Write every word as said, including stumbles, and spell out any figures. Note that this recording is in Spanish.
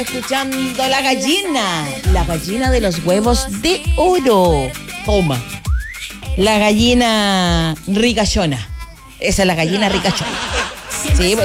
Escuchando la gallina, la gallina de los huevos de oro. Toma. La gallina ricachona. Esa es la gallina ricachona. Sí,